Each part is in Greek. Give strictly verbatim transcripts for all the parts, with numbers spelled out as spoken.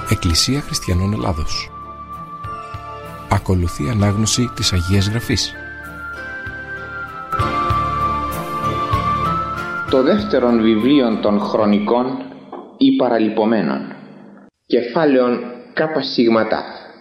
Εκκλησία Χριστιανών Ελλάδος. Ακολουθεί ανάγνωση της Αγίας Γραφής. Το δεύτερον βιβλίο των Χρονικών ή Παραλυπωμένων. Κεφάλαιον κάπα σιγματά.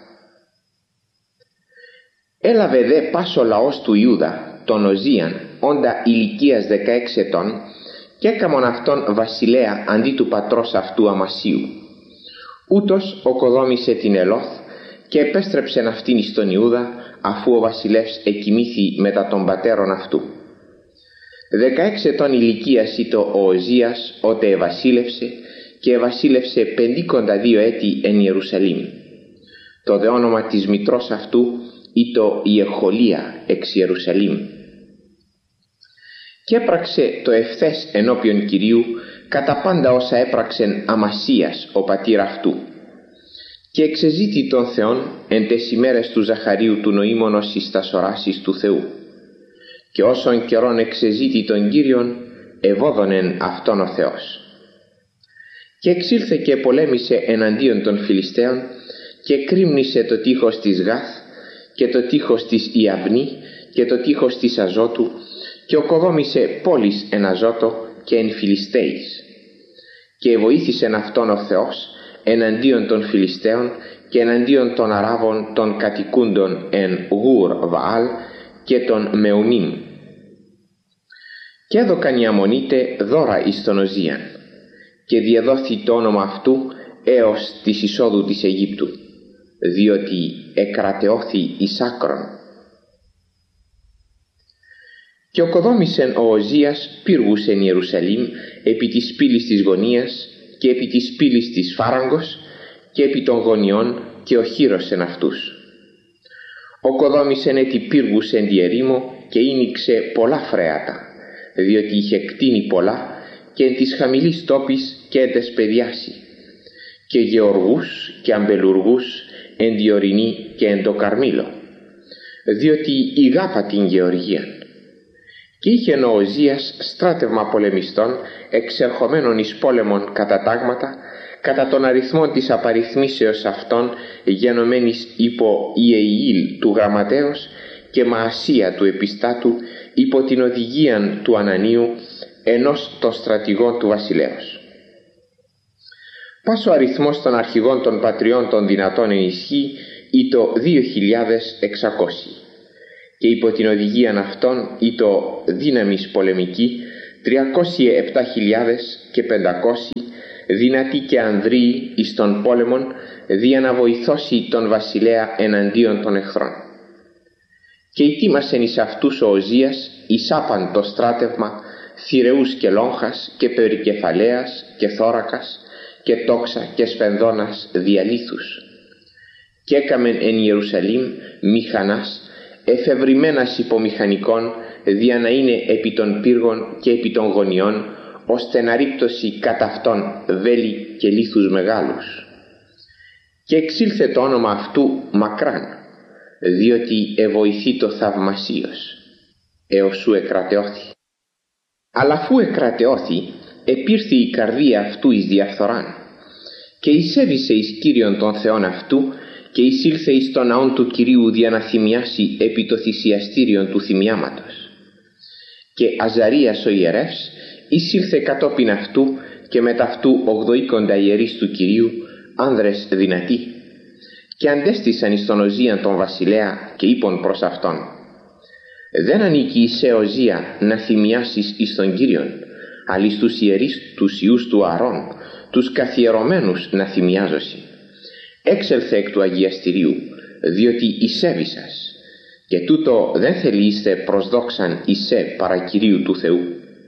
Έλαβε δε πάσο λαός του Ιούδα τον Οζίαν, όντα ηλικίας δεκαέξι ετών, και έκαμον αυτόν βασιλέα αντί του πατρός αυτού Αμασίου. Ούτως οκοδόμησε την Ελώθ και επέστρεψεν αυτήν εις τον Ιούδα, αφού ο βασιλεύς εκοιμήθη μετά των πατέρων αυτού. Δεκαέξι ετών ηλικίας ήτο ο Οζίας ότε ευασίλευσε, και ευασίλευσε πεντήκοντα δύο έτη εν Ιερουσαλήμ. Το δε όνομα της μητρός αυτού ήτο Ιεχολία εξ Ιερουσαλήμ. Και έπραξε το ευθές ενώπιον Κυρίου κατά πάντα όσα έπραξεν Αμασίας ο πατήρ αυτού. Και εξεζήτη τον Θεόν εν τες ημέρες του Ζαχαρίου του νοήμονος εις τας οράσεις του Θεού. Και όσον καιρόν εξεζήτη τον Κύριον, ευώδωνεν αυτόν ο Θεός. Και εξήλθε και πολέμησε εναντίον των Φιλιστέων και κρύμνησε το τείχος της Γάθ και το τείχος της Ιαβνή και το τείχος της Αζώτου, και οκοδόμησε πόλεις εν Αζώτο και εν Φιλιστέης. Και βοήθησεν αυτόν ο Θεός εναντίον των Φιλιστέων και εναντίον των Αράβων των κατοικούντων εν Γουρ Βαάλ και των Μεουνίμ. Και έδωκαν οι Αμμονίτε δώρα εις τον Οζίαν, και διεδόθη το όνομα αυτού έως της εισόδου της Αιγύπτου, διότι εκρατεώθη εις άκρον. Και οκοδόμησεν ο Οζίας πύργους εν Ιερουσαλήμ επί της πύλης της γωνίας και επί της πύλης της Φάραγκος και επί των γωνιών, και οχύρωσεν αυτούς. Οκοδόμησεν έτι πύργους εν τη ερήμο και ήνιξε πολλά φρέατα, διότι είχε κτίνει πολλά, και εν της χαμηλής τόπης και εν τες παιδιάσει, και γεωργούς και αμπελουργούς εν τη ορεινή και εν το Καρμήλο, διότι ηγάπα την γεωργία. Και είχε ο Οζίας στράτευμα πολεμιστών εξερχομένων εις πόλεμον κατά τάγματα, κατά τον αριθμόν της απαριθμίσεως αυτών γενομένης υπό Ιεϊήλ του γραμματέως και Μαασία του επιστάτου υπό την οδηγίαν του Ανανίου, ενός των στρατηγών του βασιλέως. Πάσο αριθμός των αρχηγών των πατριών των δυνατών εν ισχύ ήτο δύο χιλιάδες εξακόσιοι, και υπό την οδηγίαν αυτών ήτο δύναμης πολεμική τριακόσιοι επτά χιλιάδες και πεντακόσιοι, δυνατοί και ανδρείοι εις των πόλεμων, δια να βοηθώσει τον βασιλέα εναντίον των εχθρών. Και ετοίμασεν εις αυτούς ο Οζίας εις άπαν το στράτευμα θηρεούς και λόγχας και περικεφαλαίας και θώρακας και τόξα και σφενδώνας διαλύθους. Και έκαμεν εν Ιερουσαλήμ μηχανάς εφευρημένας υπομηχανικών, δια να είναι επί των πύργων και επί των γωνιών, ώστε να ρίπτωση κατά αυτόν βέλη και λίθους μεγάλους. Και εξήλθε το όνομα αυτού μακράν, διότι εβοηθεί το θαυμασίος, έως σου εκρατεώθη. Αλλά αφού εκρατεώθη, επήρθη η καρδία αυτού εις διαφθοράν, και εισέβησε εις Κύριον των Θεών αυτού, και εισήλθε εις τον ναόν του Κυρίου δια να θυμιάσει επί το θυσιαστήριον του θυμιάματος. Και Αζαρίας ο ιερεύς εισήλθε κατόπιν αυτού, και μετ' αυτού ογδοήκοντα ιερείς του Κυρίου, άνδρες δυνατοί, και αντέστησαν εις τον Οζίαν τον βασιλέα και είπον προς αυτόν: «Δεν ανήκει εις σε Οζία να θυμιάσεις εις τον Κύριον, αλλά εις τους ιερείς τους ιούς του Αρών, τους καθιερωμένους να θυμιάζωσι. Έξελθε εκ του αγιαστηρίου, διότι εισέβησας, και τούτο δεν θελείστε προσδόξαν εισέ παρά Κυρίου του Θεού».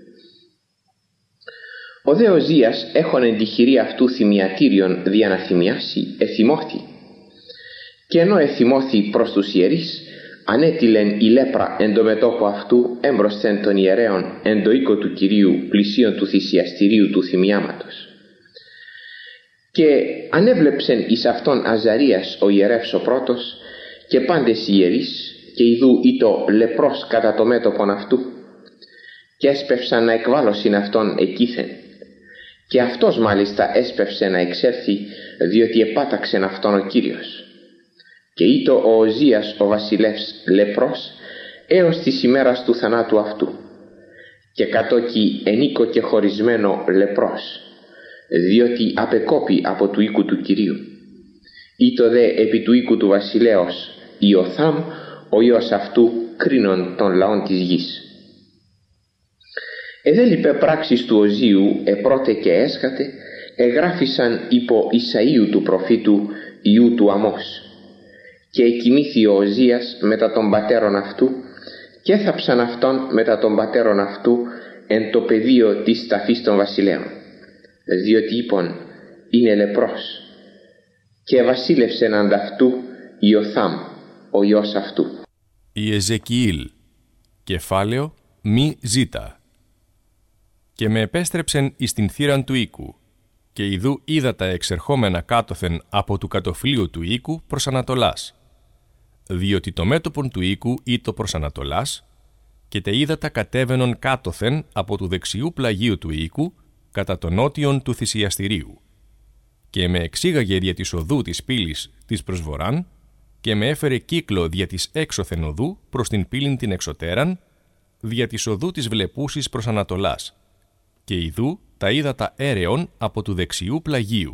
Ο δε Οζίας έχων εν τη χειρή αυτού θυμιατήριον δια να θυμιάσει, εθυμώθη. Και ενώ εθυμώθη προς τους ιερείς, ανέτειλεν η λέπρα εν το μετώπο αυτού έμπροσθεν των ιερέων εν το οίκο του Κυρίου πλησίον του θυσιαστηρίου του θυμιάματος. Και ανέβλεψεν εις αυτόν Αζαρίας ο ιερεύς ο πρώτος και πάντες οι ιερείς, και ιδού ήτο λεπρός κατά το μέτωπον αυτού, και έσπευσαν να εκβάλωσιν αυτόν εκείθεν. Και αυτός μάλιστα έσπευσε να εξέλθει, διότι επάταξεν αυτόν ο Κύριος. Και ήτο ο Οζίας ο βασιλεύς λεπρός έως της ημέρας του θανάτου αυτού, και κατόκι ενίκο και χωρισμένο λεπρός, διότι απεκόπη από του οίκου του Κυρίου. Ήτο δε επί του οίκου του βασιλέως Ιωθάμ, ο ιός αυτού, κρίνων των λαών της γης. Εδέλιπε πράξεις του Οζίου επρώτε και έσχατε, εγγράφησαν υπό Ισαΐου του προφήτου ιού του Αμώς. Και εκοιμήθη ο Οζίας μετά των πατέρων αυτού, και έθαψαν αυτόν μετά των πατέρων αυτού εν το πεδίο της ταφής των βασιλέων, διότι είπον είναι λεπρός. Και βασίλευσεν ανταυτού Ιωθάμ, ο ιός αυτού. Η Εζεκιήλ, κεφάλαιο μη ζήτα. Και με επέστρεψεν εις την θύραν του οίκου, και ιδού είδα τα εξερχόμενα κάτωθεν από του κατοφλίου του οίκου προς Ανατολάς, διότι το μέτωπον του οίκου ήτο προς Ανατολάς, και τε ύδατα κατέβαινον κάτωθεν από του δεξιού πλαγίου του οίκου κατά το νότιον του θυσιαστηρίου. Και με εξήγαγε δια της οδού της πύλης της προς βορράν, και με έφερε κύκλο δια της έξωθεν οδού προς την πύλην την εξωτέραν, δια της οδού της βλεπούσης προς Ανατολάς, και ιδού τα ύδατα έρεον από του δεξιού πλαγίου.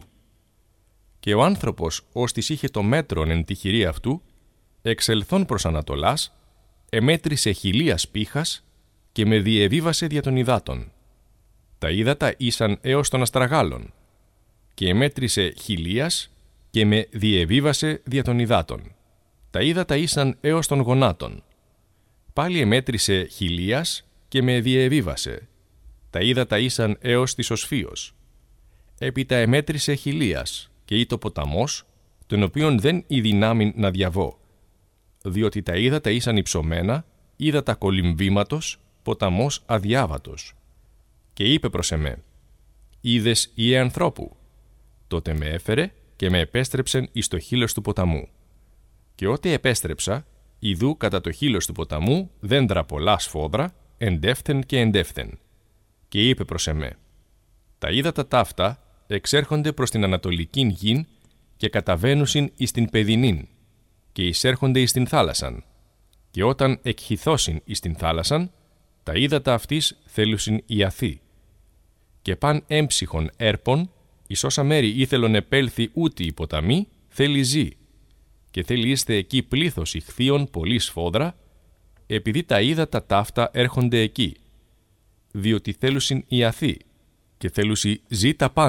Και ο άνθρωπος, ως της είχε το μέτρον εν τη χειρή αυτού, εξελθών προς Ανατολάς, εμέτρησε χιλίας πύχας και με διεβίβασε δια των υδάτων. Τα ύδατα ήσαν έως των αστραγάλων, και εμέτρησε χιλίας και με διεβίβασε δια των υδάτων. Τα ύδατα ήσαν έως των γονάτων. Πάλι εμέτρησε χιλίας και με διεβίβασε. Τα ύδατα ήσαν έως της οσφίος. Έπειτα εμέτρησε χιλίας και ήτο ποταμός, τον οποίον δεν ειδυνάμει να διαβώ, διότι τα ύδατα ήσαν υψωμένα, ύδατα κολυμβήματος, ποταμός αδιάβατος. Και είπε προς εμέ, «Είδες Υιέ ανθρώπου?» Τότε με έφερε και με επέστρεψεν εις το χείλος του ποταμού. Και ό,τι επέστρεψα, ιδού κατά το χείλος του ποταμού δέντρα πολλά σφόδρα, εντεύθεν και εντεύθεν. Και είπε προς εμέ, «Τα ύδατα ταύτα εξέρχονται προς την ανατολικήν γην και καταβαίνουσιν εις την παιδινήν, και εισέρχονται εις την θάλασσαν. Και όταν εκχυθώσιν εις την θάλασσαν, τα ύδατα αυτής θέλουσιν ιαθεί. Και παν έμψυχον έρπον, εις όσα μέρη ήθελον επέλθει ούτη η ποταμή, θέλει ζή, και θέλει είστε εκεί πλήθος ηχθείων πολύ σφόδρα, επειδή τα ύδατα ταύτα έρχονται εκεί, διότι θέλουσιν ιαθεί, και θέλουσι ζή τα πάντα.